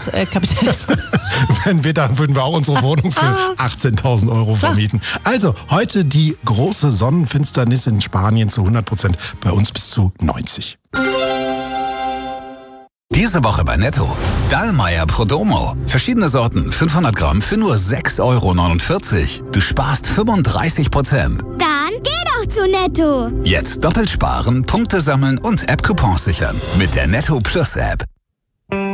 Kapitalisten. Wenn wir, dann würden wir auch unsere Wohnung für 18.000 Euro vermieten. Also, heute die große Sonnenfinsternis in Spanien zu 100%, bei uns bis zu 90%. Diese Woche bei Netto. Dallmayr Prodomo. Verschiedene Sorten, 500 Gramm für nur 6,49 Euro. Du sparst 35%. Dann geh doch zu Netto. Jetzt doppelt sparen, Punkte sammeln und App-Coupons sichern. Mit der Netto Plus App.